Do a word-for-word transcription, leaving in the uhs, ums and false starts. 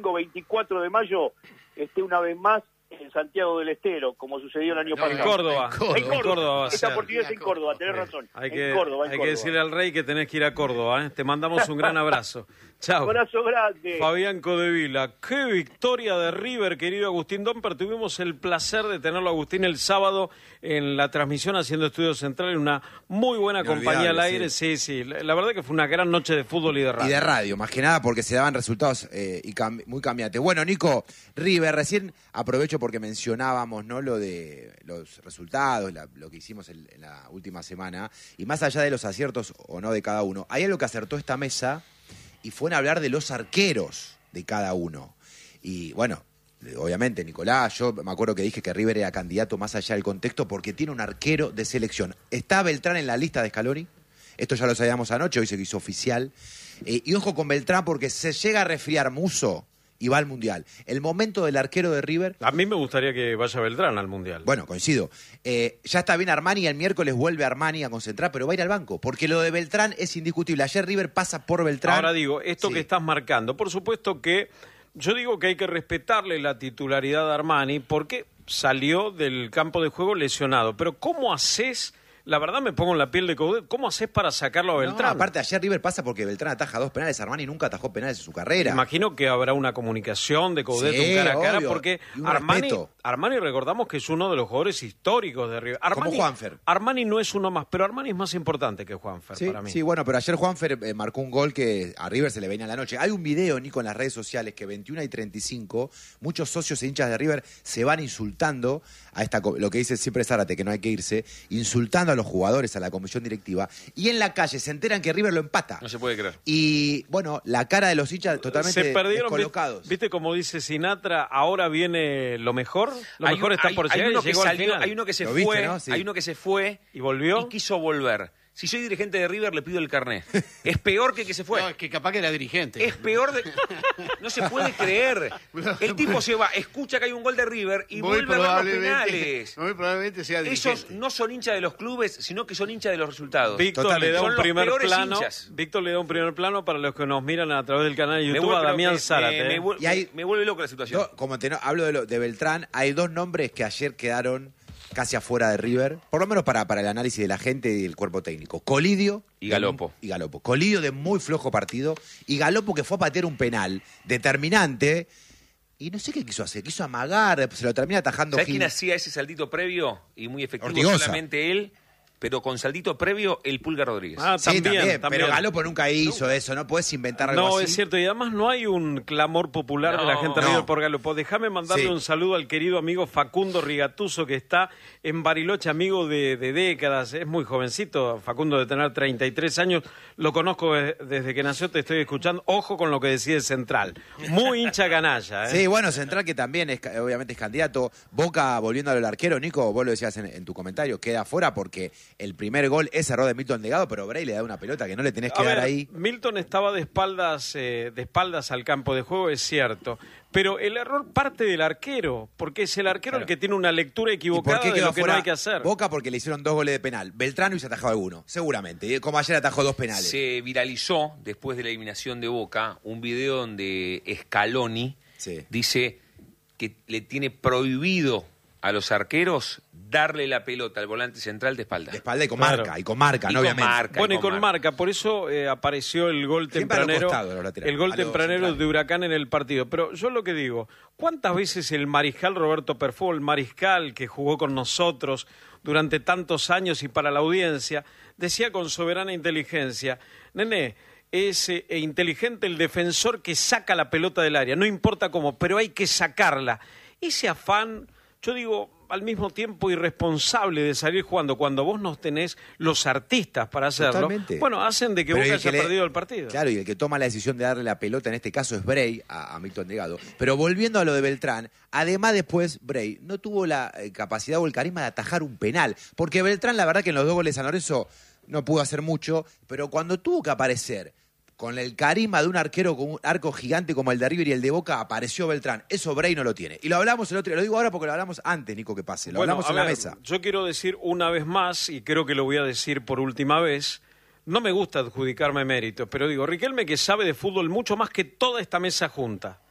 veinticinco, veinticuatro de mayo esté una vez más en Santiago del Estero, como sucedió el año no, pasado. En Córdoba. En Córdoba. En Córdoba va a Esta ser. oportunidad es en Córdoba, tenés razón. Hay, en que, Córdoba, en hay Córdoba. que decirle al rey que tenés que ir a Córdoba, ¿eh? Te mandamos un gran abrazo. Chao. Abrazo grande. Fabián Codevila. Qué victoria de River, querido Agustín Domper. Tuvimos el placer de tenerlo, Agustín, el sábado en la transmisión haciendo Estudios Centrales. Una muy buena compañía al aire. Sí, sí. sí. La, la verdad que fue una gran noche de fútbol y de radio. Y de radio, más que nada porque se daban resultados eh, y cam muy cambiantes. Bueno, Nico, River, recién aprovecho porque mencionábamos, ¿no?, lo de los resultados, la, lo que hicimos en, en la última semana. Y más allá de los aciertos o no de cada uno, hay algo que acertó esta mesa y fue en hablar de los arqueros de cada uno. Y bueno, obviamente, Nicolás, yo me acuerdo que dije que River era candidato más allá del contexto porque tiene un arquero de selección. ¿Está Beltrán en la lista de Scaloni? Esto ya lo sabíamos anoche, hoy se hizo oficial. Eh, y ojo con Beltrán porque se llega a resfriar Musso y va al Mundial. El momento del arquero de River... A mí me gustaría que vaya Beltrán al Mundial. Bueno, coincido. Eh, ya está bien Armani y el miércoles vuelve Armani a concentrar, pero va a ir al banco. Porque lo de Beltrán es indiscutible. Ayer River pasa por Beltrán. Ahora digo, esto Sí. que estás marcando, por supuesto que yo digo que hay que respetarle la titularidad de Armani porque salió del campo de juego lesionado. Pero ¿cómo haces? La verdad me pongo en la piel de Coudet. ¿Cómo haces para sacarlo a Beltrán? No, aparte, ayer River pasa porque Beltrán ataja dos penales. Armani nunca atajó penales en su carrera. Imagino que habrá una comunicación de Coudet, Sí, un cara a cara, obvio. porque Y un Armani, respeto. Armani, recordamos que es uno de los jugadores históricos de River. Armani, Como Juanfer. Armani no es uno más, pero Armani es más importante que Juanfer Sí, para mí. sí, bueno, pero ayer Juanfer eh, marcó un gol que a River se le venía en la noche. Hay un video, Nico, en las redes sociales que veintiuna y treinta y cinco, muchos socios e hinchas de River se van insultando a esta, co- lo que dice siempre Zárate, que no hay que irse, insultando a los jugadores, a la comisión directiva, y en la calle se enteran que River lo empata. No se puede creer. Y, bueno, la cara de los hinchas totalmente Se perdieron, descolocados. ¿viste como dice Sinatra? Ahora viene lo mejor. Lo Hay mejor un- está hay- por hay llegar uno y que llegó al salió- final. Hay uno que se Lo fue, viste, ¿no? Sí. hay uno que se fue ¿Y volvió? y quiso volver. Si soy dirigente de River, le pido el carné. Es peor que el que se fue. No, es que capaz que era dirigente. Es peor de... No se puede creer. El tipo se va, escucha que hay un gol de River y Muy vuelve a ver los probablemente- penales. Muy probablemente sea dirigente. Esos no son hinchas de los clubes, sino que son hinchas de los resultados. Víctor Totalmente. le da Son un los primer peores plano. hinchas. Víctor le da un primer plano para los que nos miran a través del canal de Me YouTube vuelve- a Damián me- Zárate. me- me ¿eh? vuel- Y hay- me vuelve loco la situación. Do- como te no- hablo de, lo- de Beltrán, hay dos nombres que ayer quedaron casi afuera de River, por lo menos para, para el análisis de la gente y el cuerpo técnico. Colidio Y Galopo. Y Galopo. Colidio de muy flojo partido y Galopo que fue a patear un penal determinante y no sé qué quiso hacer, quiso amagar, se lo termina atajando ¿Sabes Gil. quién hacía ese saldito previo y muy efectivo? Ortigosa. Solamente él, pero con saldito previo el Pulga Rodríguez. Ah, Sí, también, también, también. pero Galopo nunca hizo eso, no puedes inventar algo No, así. es cierto, y además no hay un clamor popular de la No. gente de No. River por Galopo. Déjame mandarle Sí. un saludo al querido amigo Facundo Rigatuso, que está en Bariloche, amigo de, de décadas, es muy jovencito, Facundo de tener treinta y tres años, lo conozco de- desde que nació, te estoy escuchando, ojo con lo que decide Central, muy hincha canalla. ¿eh? Sí, bueno, Central que también es, ca- obviamente es candidato. Boca, volviendo al arquero, Nico, vos lo decías en, en tu comentario, queda fuera porque el primer gol es error de Milton Legado, pero Bray le da una pelota que no le tenés que A dar ver, ahí. Milton estaba de espaldas, eh, de espaldas al campo de juego, es cierto. Pero el error parte del arquero, porque es el arquero Claro. el que tiene una lectura ¿Y por equivocada qué de quedó lo que no fuera hay que hacer. Boca? Porque le hicieron dos goles de penal. Beltrán hubiese atajado alguno, seguramente. Y como ayer atajó dos penales. Se viralizó, después de la eliminación de Boca, un video donde Scaloni Sí. dice que le tiene prohibido a los arqueros darle la pelota al volante central de espalda. De espalda y con Claro. marca, y con marca, Y ¿no? con Obviamente. marca. Bueno, y con con marca. marca, por eso eh, apareció el gol Siempre a los tempranero, costados, los laterales, el gol a los tempranero centrales. de Huracán en el partido. Pero yo lo que digo, ¿cuántas veces el mariscal Roberto Perfo, el mariscal que jugó con nosotros durante tantos años y para la audiencia, decía con soberana inteligencia, nene, es eh, inteligente el defensor que saca la pelota del área, no importa cómo, pero hay que sacarla. Ese afán, yo digo, al mismo tiempo irresponsable de salir jugando cuando vos no tenés los artistas para hacerlo, Totalmente. bueno, hacen de que Pero Boca el que haya le- perdido el partido. Claro, y el que toma la decisión de darle la pelota en este caso es Bray, a, a Milton Delgado. Pero volviendo a lo de Beltrán, además después Bray no tuvo la eh, capacidad o el carisma de atajar un penal. Porque Beltrán, la verdad que en los dos goles a San Lorenzo no pudo hacer mucho, pero cuando tuvo que aparecer con el carisma de un arquero con un arco gigante como el de River y el de Boca, apareció Beltrán. Eso Bray no lo tiene. Y lo hablamos el otro día, lo digo ahora porque lo hablamos antes, Nico, que pase. Lo Bueno, hablamos a en la ver, mesa. Yo quiero decir una vez más, y creo que lo voy a decir por última vez, no me gusta adjudicarme méritos, pero digo, Riquelme que sabe de fútbol mucho más que toda esta mesa junta.